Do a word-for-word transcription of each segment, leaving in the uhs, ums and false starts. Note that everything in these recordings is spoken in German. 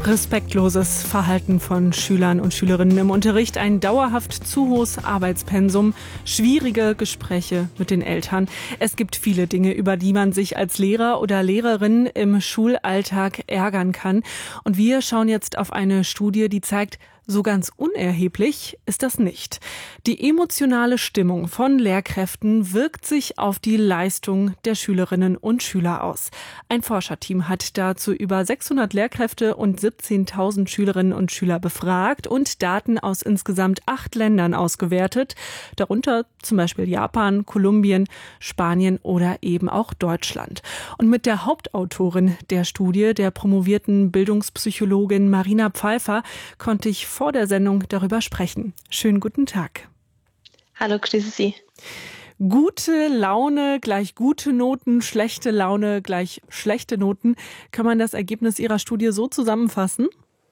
Respektloses Verhalten von Schülern und Schülerinnen im Unterricht, ein dauerhaft zu hohes Arbeitspensum, schwierige Gespräche mit den Eltern. Es gibt viele Dinge, über die man sich als Lehrer oder Lehrerin im Schulalltag ärgern kann. Und wir schauen jetzt auf eine Studie, die zeigt, so ganz unerheblich ist das nicht. Die emotionale Stimmung von Lehrkräften wirkt sich auf die Leistung der Schülerinnen und Schüler aus. Ein Forscherteam hat dazu über sechshundert Lehrkräfte und siebzehntausend Schülerinnen und Schüler befragt und Daten aus insgesamt acht Ländern ausgewertet, darunter zum Beispiel Japan, Kolumbien, Spanien oder eben auch Deutschland. Und mit der Hauptautorin der Studie, der promovierten Bildungspsychologin Marina Pfeiffer, konnte ich vor der Sendung darüber sprechen. Schönen guten Tag. Hallo, grüße Sie. Gute Laune gleich gute Noten, schlechte Laune gleich schlechte Noten. Kann man das Ergebnis Ihrer Studie so zusammenfassen?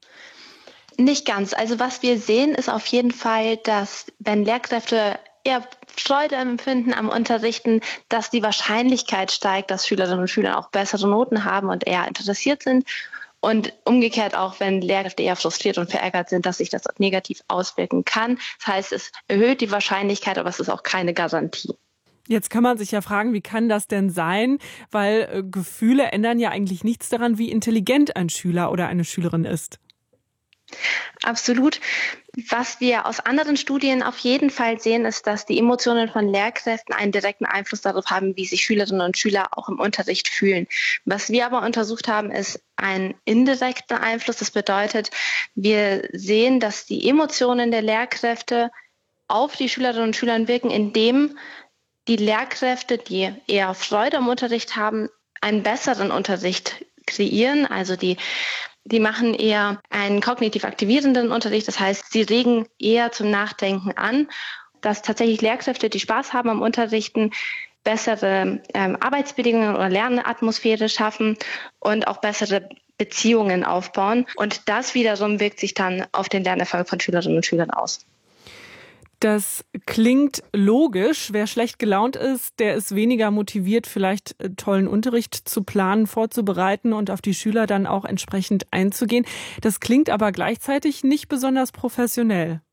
Nicht ganz. Also was wir sehen, ist auf jeden Fall, dass wenn Lehrkräfte eher Freude empfinden am Unterrichten, dass die Wahrscheinlichkeit steigt, dass Schülerinnen und Schüler auch bessere Noten haben und eher interessiert sind. Und umgekehrt auch, wenn Lehrkräfte eher frustriert und verärgert sind, dass sich das negativ auswirken kann. Das heißt, es erhöht die Wahrscheinlichkeit, aber es ist auch keine Garantie. Jetzt kann man sich ja fragen, wie kann das denn sein? Weil äh, Gefühle ändern ja eigentlich nichts daran, wie intelligent ein Schüler oder eine Schülerin ist. Absolut. Was wir aus anderen Studien auf jeden Fall sehen, ist, dass die Emotionen von Lehrkräften einen direkten Einfluss darauf haben, wie sich Schülerinnen und Schüler auch im Unterricht fühlen. Was wir aber untersucht haben, ist ein indirekter Einfluss. Das bedeutet, wir sehen, dass die Emotionen der Lehrkräfte auf die Schülerinnen und Schüler wirken, indem die Lehrkräfte, die eher Freude am Unterricht haben, einen besseren Unterricht kreieren. Also die Die machen eher einen kognitiv aktivierenden Unterricht, das heißt, sie regen eher zum Nachdenken an, dass tatsächlich Lehrkräfte, die Spaß haben am Unterrichten, bessere ähm, Arbeitsbedingungen oder Lernatmosphäre schaffen und auch bessere Beziehungen aufbauen. Und das wiederum wirkt sich dann auf den Lernerfolg von Schülerinnen und Schülern aus. Das klingt logisch. Wer schlecht gelaunt ist, der ist weniger motiviert, vielleicht tollen Unterricht zu planen, vorzubereiten und auf die Schüler dann auch entsprechend einzugehen. Das klingt aber gleichzeitig nicht besonders professionell.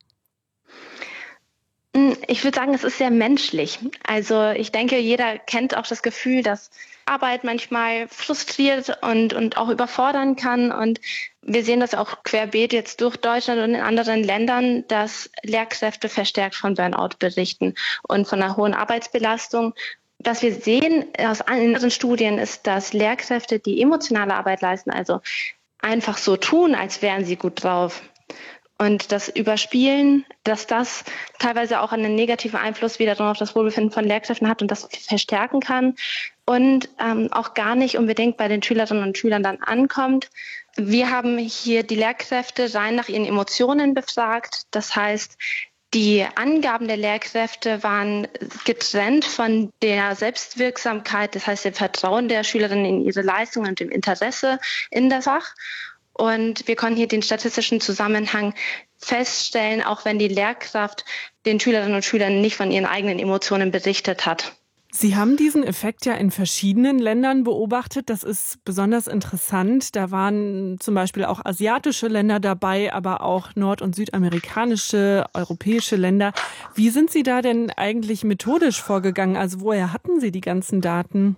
Ich würde sagen, es ist sehr menschlich. Also ich denke, jeder kennt auch das Gefühl, dass Arbeit manchmal frustriert und, und auch überfordern kann. Und wir sehen das auch querbeet jetzt durch Deutschland und in anderen Ländern, dass Lehrkräfte verstärkt von Burnout berichten und von einer hohen Arbeitsbelastung. Was wir sehen aus anderen Studien ist, dass Lehrkräfte, die emotionale Arbeit leisten, also einfach so tun, als wären sie gut drauf, und das Überspielen, dass das teilweise auch einen negativen Einfluss wiederum auf das Wohlbefinden von Lehrkräften hat und das verstärken kann und ähm, auch gar nicht unbedingt bei den Schülerinnen und Schülern dann ankommt. Wir haben hier die Lehrkräfte rein nach ihren Emotionen befragt. Das heißt, die Angaben der Lehrkräfte waren getrennt von der Selbstwirksamkeit, das heißt dem Vertrauen der Schülerinnen in ihre Leistung und dem Interesse in das Fach. Und wir konnten hier den statistischen Zusammenhang feststellen, auch wenn die Lehrkraft den Schülerinnen und Schülern nicht von ihren eigenen Emotionen berichtet hat. Sie haben diesen Effekt ja in verschiedenen Ländern beobachtet. Das ist besonders interessant. Da waren zum Beispiel auch asiatische Länder dabei, aber auch nord- und südamerikanische, europäische Länder. Wie sind Sie da denn eigentlich methodisch vorgegangen? Also woher hatten Sie die ganzen Daten?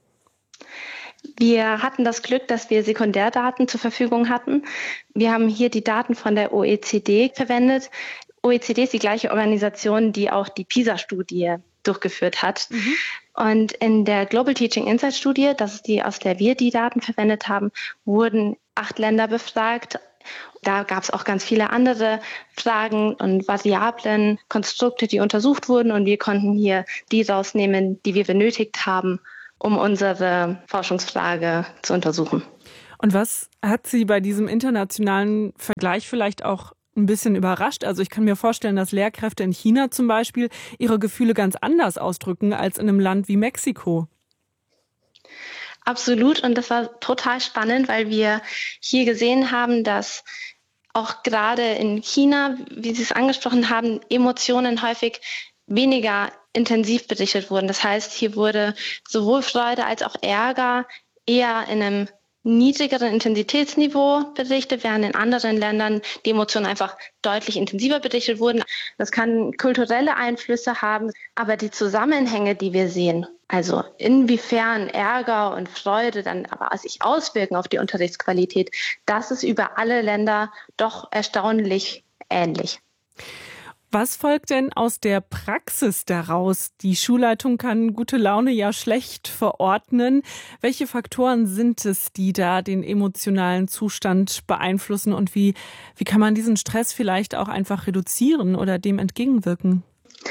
Wir hatten das Glück, dass wir Sekundärdaten zur Verfügung hatten. Wir haben hier die Daten von der O E C D verwendet. O E C D ist die gleiche Organisation, die auch die PISA-Studie durchgeführt hat. Mhm. Und in der Global Teaching Insights Studie, das ist die, aus der wir die Daten verwendet haben, wurden acht Länder befragt. Da gab es auch ganz viele andere Fragen und Variablen, Konstrukte, die untersucht wurden. Und wir konnten hier die rausnehmen, die wir benötigt haben, um unsere Forschungsfrage zu untersuchen. Und was hat Sie bei diesem internationalen Vergleich vielleicht auch ein bisschen überrascht? Also ich kann mir vorstellen, dass Lehrkräfte in China zum Beispiel ihre Gefühle ganz anders ausdrücken als in einem Land wie Mexiko. Absolut. Und das war total spannend, weil wir hier gesehen haben, dass auch gerade in China, wie Sie es angesprochen haben, Emotionen häufig weniger intensiv berichtet wurden. Das heißt, hier wurde sowohl Freude als auch Ärger eher in einem niedrigeren Intensitätsniveau berichtet, während in anderen Ländern die Emotionen einfach deutlich intensiver berichtet wurden. Das kann kulturelle Einflüsse haben, aber die Zusammenhänge, die wir sehen, also inwiefern Ärger und Freude dann aber sich auswirken auf die Unterrichtsqualität, das ist über alle Länder doch erstaunlich ähnlich. Was folgt denn aus der Praxis daraus? Die Schulleitung kann gute Laune ja schlecht verordnen. Welche Faktoren sind es, die da den emotionalen Zustand beeinflussen und wie, wie kann man diesen Stress vielleicht auch einfach reduzieren oder dem entgegenwirken?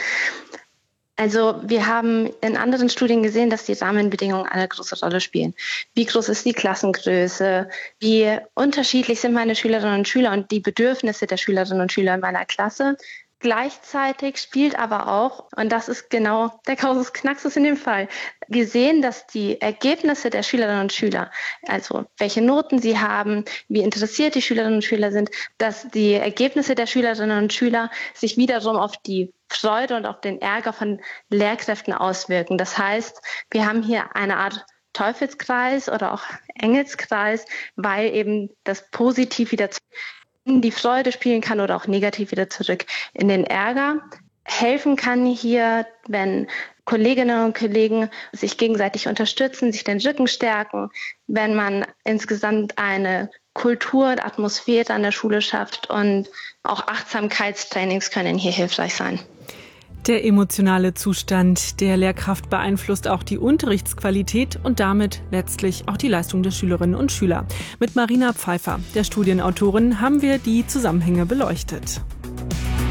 Also wir haben in anderen Studien gesehen, dass die Rahmenbedingungen eine große Rolle spielen. Wie groß ist die Klassengröße? Wie unterschiedlich sind meine Schülerinnen und Schüler und die Bedürfnisse der Schülerinnen und Schüler in meiner Klasse? Gleichzeitig spielt aber auch, und das ist genau der Kasus Knaxus in dem Fall, wir sehen, dass die Ergebnisse der Schülerinnen und Schüler, also welche Noten sie haben, wie interessiert die Schülerinnen und Schüler sind, dass die Ergebnisse der Schülerinnen und Schüler sich wiederum auf die Freude und auf den Ärger von Lehrkräften auswirken. Das heißt, wir haben hier eine Art Teufelskreis oder auch Engelskreis, weil eben das Positiv wieder in die Freude spielen kann oder auch negativ wieder zurück in den Ärger. Helfen kann hier, wenn Kolleginnen und Kollegen sich gegenseitig unterstützen, sich den Rücken stärken, wenn man insgesamt eine Kultur und Atmosphäre an der Schule schafft und auch Achtsamkeitstrainings können hier hilfreich sein. Der emotionale Zustand der Lehrkraft beeinflusst auch die Unterrichtsqualität und damit letztlich auch die Leistung der Schülerinnen und Schüler. Mit Marina Pfeiffer, der Studienautorin, haben wir die Zusammenhänge beleuchtet.